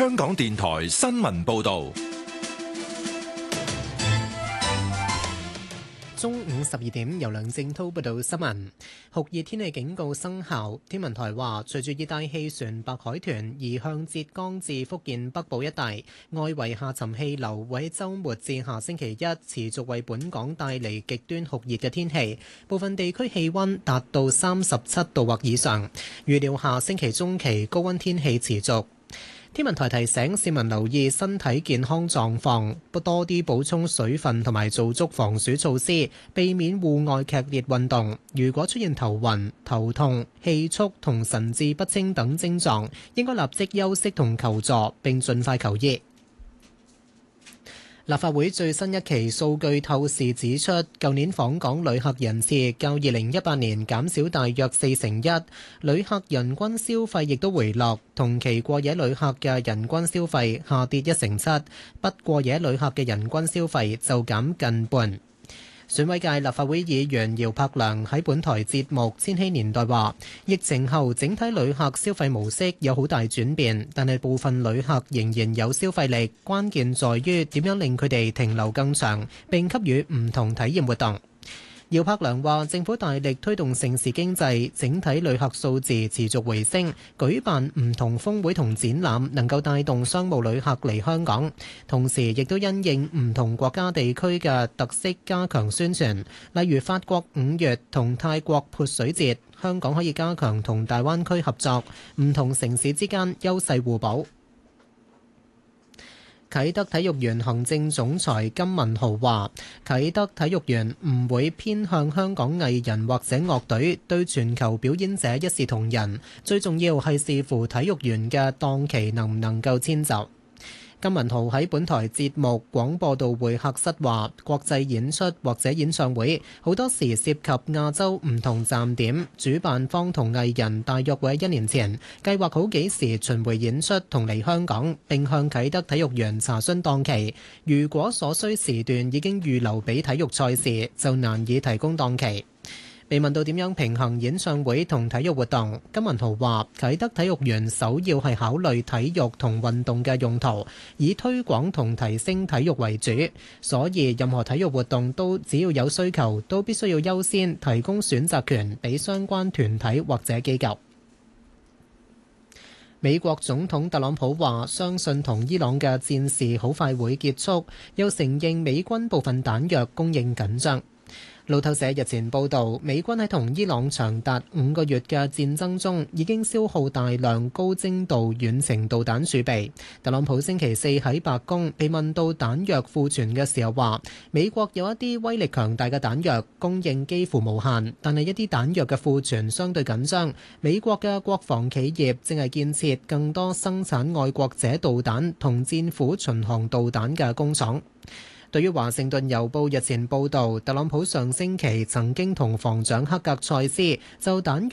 香港電台新聞報道。 中午12點，由梁正濤報道新聞。酷熱天氣警告生效，天文台話，隨住熱帶氣旋白海豚移向浙江至福建北部一帶，外圍下沉氣流會喺週末至下星期一持續為本港帶嚟極端酷熱嘅天氣，部分地區氣溫達到37度或以上。預料下星期中期高溫天氣持續。天文台提醒市民留意身體健康狀況，多啲補充水分同埋做足防暑措施，避免戶外劇烈運動。如果出現頭暈、頭痛、氣促同神志不清等症狀，應該立即休息同求助，並盡快求醫。立法會最新一期數據透視指出，舊年訪港旅客人次較2018年減少大約41%，旅客人均消費亦都回落，同期過夜旅客嘅人均消費下跌1成7%，不過夜旅客嘅人均消費就減近半。選委界立法會議員姚柏良喺本台節目《千禧年代》話，疫情後整體旅客消費模式有好大轉變，但係部分旅客仍然有消費力，關鍵在於點樣令佢哋停留更長，並給予唔同體驗活動。姚柏良話，政府大力推動盛事經濟，整體旅客數字持續回升，舉辦唔同峰會同展覽，能夠帶動商務旅客嚟香港。同時亦都因應唔同國家地區嘅特色加強宣傳，例如法國5月同泰國潑水節，香港可以加強同大灣區合作，唔同城市之間優勢互補。啟德體育園行政總裁金文豪話，啟德體育園唔會偏向香港藝人或者樂隊，對全球表演者一視同仁，最重要係視乎體育園嘅檔期能唔能夠遷就。金文豪喺本台節目廣播道會客室話，國際演出或者演唱會好多時涉及亞洲唔同站點，主辦方同藝人大約會喺1年前計劃好幾時巡迴演出同嚟香港，並向啟德體育園查詢檔期。如果所需時段已經預留俾體育賽事，就難以提供檔期。被問到點樣平衡演唱會同體育活動，金文豪話：啟德體育園首要係考慮體育同運動嘅用途，以推廣同提升體育為主，所以任何體育活動都只要有需求，都必須要優先提供選擇權俾相關團體或者機構。美國總統特朗普話：相信同伊朗嘅戰事好快會結束，又承認美軍部分彈藥供應緊張。路透社日前報導，美軍喺同伊朗長達5個月嘅戰爭中，已經消耗大量高精度遠程導彈儲備。特朗普星期四喺白宮被問到彈藥庫存嘅時候話，美國有一啲威力強大嘅彈藥供應幾乎無限，但係一啲彈藥嘅庫存相對緊張。美國嘅國防企業正係建設更多生產愛國者導彈同戰斧巡航導彈嘅工廠。對於華盛頓郵報日前報導，特朗普上星期曾經同防長克格塞斯就彈